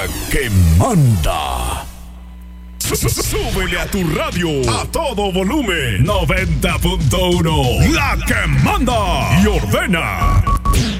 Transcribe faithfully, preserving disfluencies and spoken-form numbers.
Que manda. Súbele a tu radio a todo volumen. noventa punto uno. La que manda y ordena.